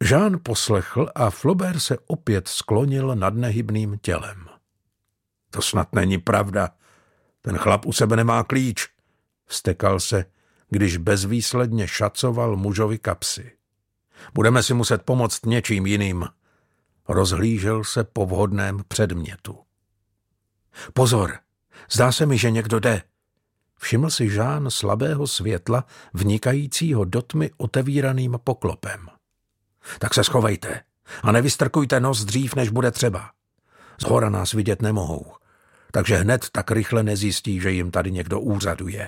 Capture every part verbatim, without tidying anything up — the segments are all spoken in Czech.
Jean poslechl a Flaubert se opět sklonil nad nehybným tělem. To snad není pravda. Ten chlap u sebe nemá klíč. Vztekal se, když bezvýsledně šacoval mužovi kapsy. Budeme si muset pomoct něčím jiným. Rozhlížel se po vhodném předmětu. Pozor, zdá se mi, že někdo jde. Všiml si Jean slabého světla, vnikajícího do tmy otevíraným poklopem. Tak se schovejte a nevystrkujte nos dřív, než bude třeba. Zhora nás vidět nemohou, takže hned tak rychle nezjistí, že jim tady někdo úřaduje.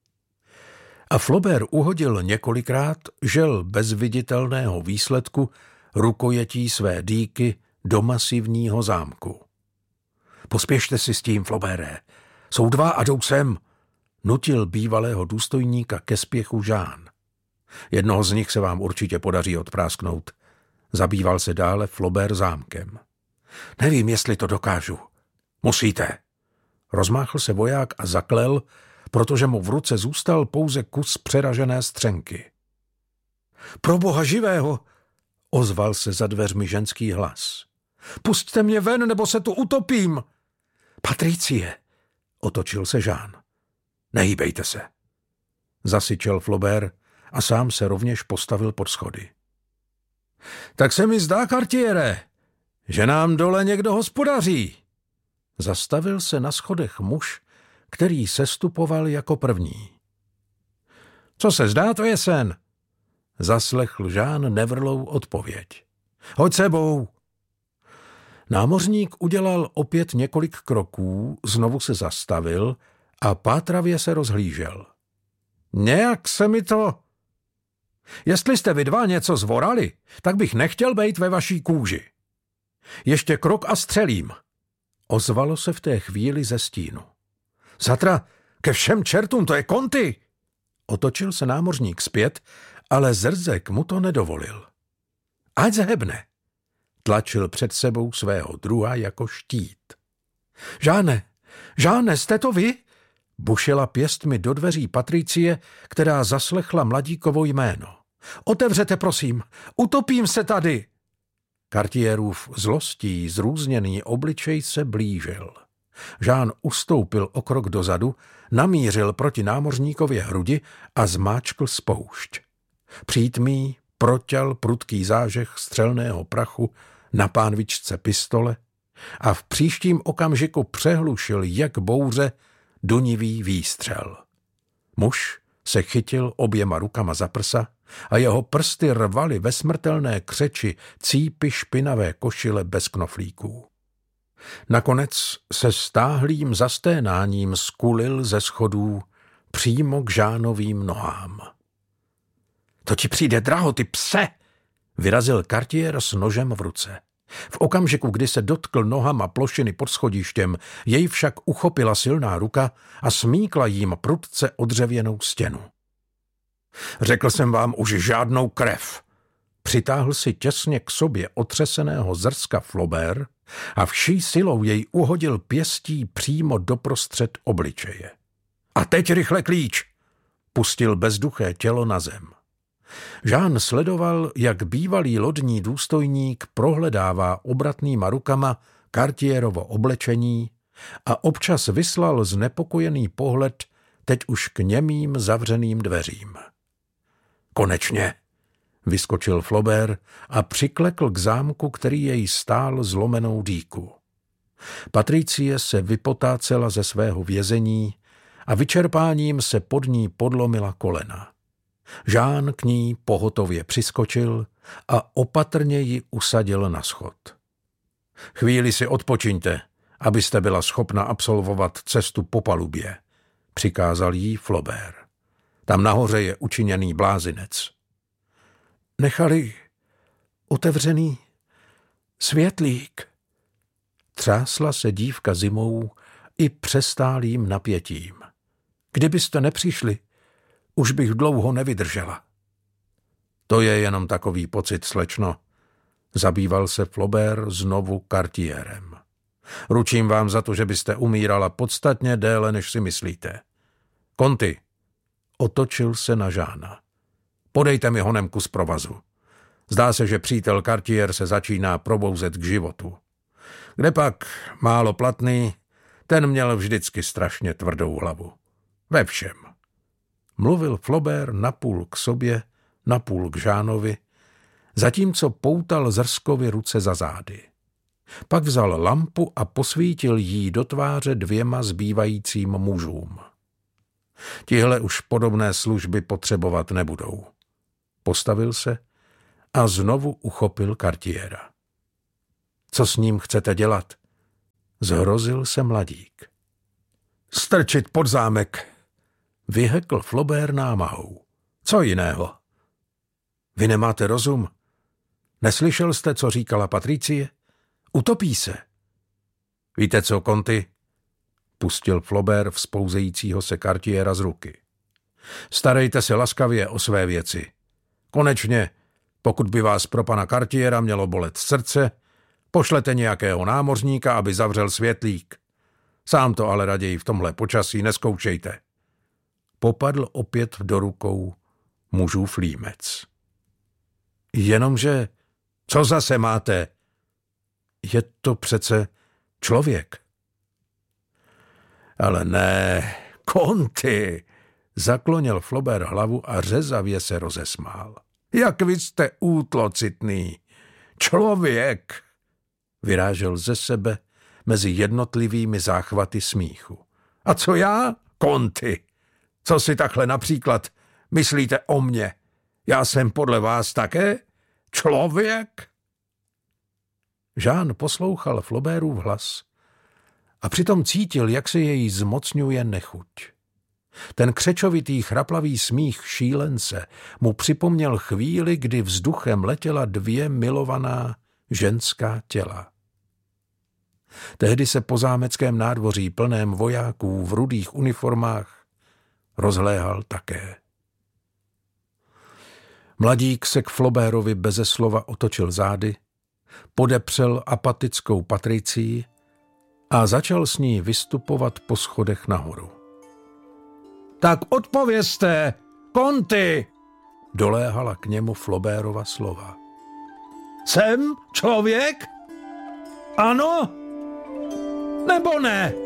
A Flaubert uhodil několikrát žel bez viditelného výsledku rukojetí své dýky do masivního zámku. Pospěšte si s tím, Flaubere. Jsou dva a jdou sem, nutil bývalého důstojníka ke spěchu Jean. Jednoho z nich se vám určitě podaří odprásknout. Zabýval se dále Flaubert zámkem. Nevím, jestli to dokážu. Musíte. Rozmáchl se voják a zaklel, protože mu v ruce zůstal pouze kus přeražené střenky. Pro boha živého, ozval se za dveřmi ženský hlas. Pusťte mě ven, nebo se tu utopím. Patricie, otočil se Jean. Nehýbejte se. Zasyčel Flaubert a sám se rovněž postavil pod schody. Tak se mi zdá, Cartiere, že nám dole někdo hospodaří. Zastavil se na schodech muž, který sestupoval jako první. Co se zdá, to je sen. Zaslechl Jean nevrlou odpověď. Hoď sebou. Námořník udělal opět několik kroků, znovu se zastavil a pátravě se rozhlížel. Nějak se mi to... Jestli jste vy dva něco zvorali, tak bych nechtěl bejt ve vaší kůži. Ještě krok a střelím. Ozvalo se v té chvíli ze stínu. Zatra, ke všem čertům, to je Conti! Otočil se námořník zpět, ale Zrzek mu to nedovolil. Ať zhebne. Tlačil před sebou svého druha jako štít. Žáne, Žáne, jste to vy? Bušila pěstmi do dveří Patricie, která zaslechla mladíkovo jméno. Otevřete, prosím, utopím se tady. Cartierův zlostí zrůzněný obličej se blížil. Jean ustoupil o krok dozadu, namířil proti námořníkově hrudi a zmáčkl spoušť. Přítmí proťal prudký zážeh střelného prachu na pánvičce pistole a v příštím okamžiku přehlušil jak bouře dunivý výstřel. Muž se chytil oběma rukama za prsa a jeho prsty rvaly ve smrtelné křeči cípy špinavé košile bez knoflíků. Nakonec se stáhlým zasténáním skulil ze schodů přímo k Jeanovým nohám. To ti přijde draho, ty pse, vyrazil Cartier s nožem v ruce. V okamžiku, kdy se dotkl nohama plošiny pod schodištěm, jej však uchopila silná ruka a smíkla jím prudce odřevěnou stěnu. Řekl jsem vám už žádnou krev. Přitáhl si těsně k sobě otřeseného Zrska Flaubert a vší silou jej uhodil pěstí přímo doprostřed obličeje. A teď rychle klíč! Pustil bezduché tělo na zem. Jean sledoval, jak bývalý lodní důstojník prohledává obratnýma rukama Cartierovo oblečení a občas vyslal znepokojený pohled teď už k němým zavřeným dveřím. Konečně, vyskočil Flaubert a přiklekl k zámku, který jej stál zlomenou dýku. Patricie se vypotácela ze svého vězení a vyčerpáním se pod ní podlomila kolena. Jean k ní pohotově přiskočil a opatrně ji usadil na schod. Chvíli si odpočiňte, abyste byla schopna absolvovat cestu po palubě, přikázal jí Flaubert. Tam nahoře je učiněný blázinec. Nechali otevřený světlík. Třásla se dívka zimou i přestálým napětím. Kdybyste nepřišli, už bych dlouho nevydržela. To je jenom takový pocit, slečno. Zabýval se Flaubert znovu Cartierem. Ručím vám za to, že byste umírala podstatně déle, než si myslíte. Conti, otočil se na Jeana. Podejte mi honem kus provazu. Zdá se, že přítel Cartier se začíná probouzet k životu. Kdepak málo platný, ten měl vždycky strašně tvrdou hlavu. Ve všem. Mluvil Flaubert napůl k sobě, napůl k Jeanovi, zatímco poutal Zrskovi ruce za zády. Pak vzal lampu a posvítil jí do tváře dvěma zbývajícím mužům. Tihle už podobné služby potřebovat nebudou. Postavil se a znovu uchopil Cartiera. Co s ním chcete dělat? Zhrozil se mladík. Strčit pod zámek, vyhekl Flaubert námahou. Co jiného? Vy nemáte rozum? Neslyšel jste, co říkala Patricie? Utopí se. Víte co, Conti? Pustil Flaubert vzpouzejícího se Cartiera z ruky. Starejte se laskavě o své věci. Konečně, pokud by vás pro pana Cartiera mělo bolet srdce, pošlete nějakého námořníka, aby zavřel světlík. Sám to ale raději v tomhle počasí neskoušejte. Popadl opět do rukou mužův límec. Jenomže, co zase máte? Je to přece člověk. Ale ne, Conti, zaklonil Flaubert hlavu a řezavě se rozesmál. Jak vy jste útlocitný. Člověk, vyrážel ze sebe mezi jednotlivými záchvaty smíchu. A co já, Conti? Co si takhle například myslíte o mně? Já jsem podle vás také člověk? Jean poslouchal Flaubertův hlas a přitom cítil, jak se jej zmocňuje nechuť. Ten křečovitý chraplavý smích šílence mu připomněl chvíli, kdy vzduchem letěla dvě milovaná ženská těla. Tehdy se po zámeckém nádvoří plném vojáků v rudých uniformách rozhléhal také. Mladík se k Flaubertovi beze slova otočil zády, podepřel apatickou Patricii a začal s ní vystupovat po schodech nahoru. Tak odpovězte, Conti, doléhala k němu Flaubertova slova. Jsem člověk? Ano? Nebo ne?